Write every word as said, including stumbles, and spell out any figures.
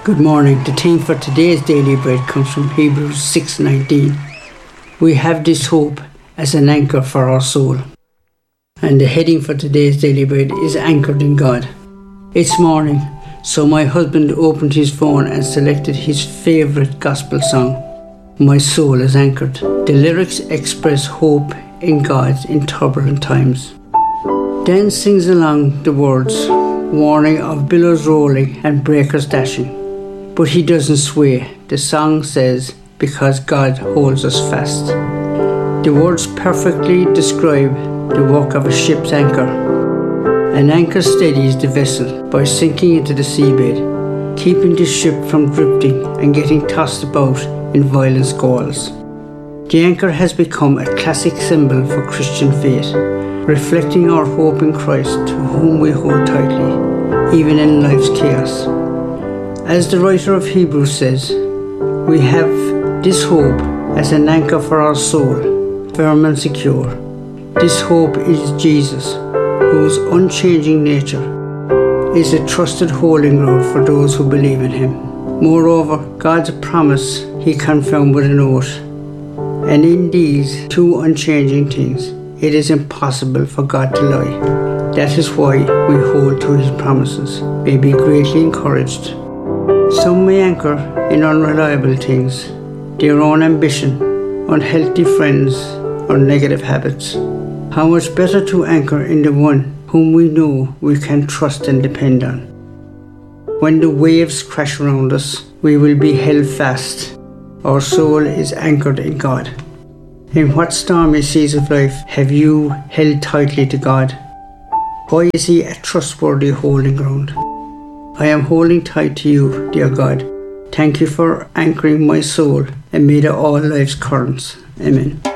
Good morning. The theme for today's Daily Bread comes from Hebrews six nineteen. We have this hope as an anchor for our soul. And the heading for today's Daily Bread is Anchored in God. It's morning, so my husband opened his phone and selected his favourite gospel song, My Soul is Anchored. The lyrics express hope in God in turbulent times. Dan sings along the words, warning of billows rolling and breakers dashing. But he doesn't sway. The song says, because God holds us fast. The words perfectly describe the work of a ship's anchor. An anchor steadies the vessel by sinking into the seabed, keeping the ship from drifting and getting tossed about in violent squalls. The anchor has become a classic symbol for Christian faith, reflecting our hope in Christ, to whom we hold tightly, even in life's chaos. As the writer of Hebrews says, we have this hope as an anchor for our soul, firm and secure. This hope is Jesus, whose unchanging nature is a trusted holding ground for those who believe in him. Moreover, God's promise he confirmed with an oath. And in these two unchanging things, it is impossible for God to lie. That is why we hold to his promises, may be greatly encouraged. Some may anchor in unreliable things, their own ambition, unhealthy friends, or negative habits. How much better to anchor in the one whom we know we can trust and depend on. When the waves crash around us, we will be held fast. Our soul is anchored in God. In what stormy seas of life have you held tightly to God? Why is he a trustworthy holding ground? I am holding tight to you, dear God. Thank you for anchoring my soul amid all life's currents. Amen.